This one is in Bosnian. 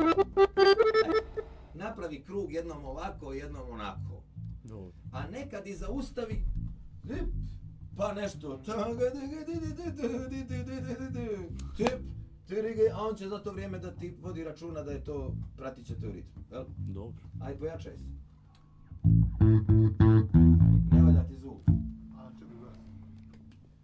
Napravi krug jednom ovako, jednom onako. Dobro. A nekad i zaustavi, pa nešto, a on će za to vrijeme da ti vodi računa da je to, pratit će te u ritmu. Dobro. Aj, pojačaj se.